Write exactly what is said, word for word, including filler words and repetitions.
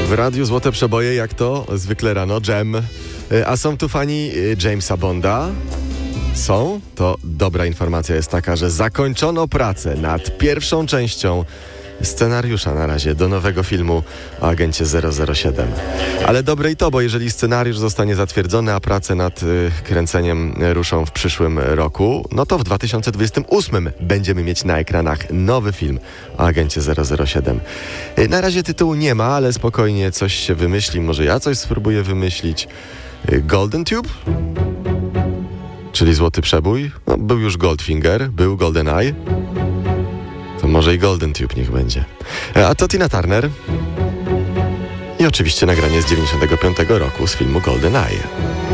W radiu Złote Przeboje, jak to zwykle rano, Jam. A są tu fani Jamesa Bonda? Są? To dobra informacja jest taka, że zakończono pracę nad pierwszą częścią scenariusza na razie do nowego filmu o agencie zero zero siedem. Ale dobre i to, bo jeżeli scenariusz zostanie zatwierdzony, a prace nad y, kręceniem ruszą w przyszłym roku, no to w dwa tysiące dwudziestym ósmym będziemy mieć na ekranach nowy film o agencie zero zero siedem. Y, na razie tytułu nie ma, ale spokojnie coś się wymyśli. Może ja coś spróbuję wymyślić. Y, Golden Tube? Czyli Złoty Przebój? No, był już Goldfinger, był Golden Eye. To może i Golden Tube niech będzie. A to Tina Turner. I oczywiście nagranie z dziewięćdziesiątego piątego roku z filmu Golden Eye.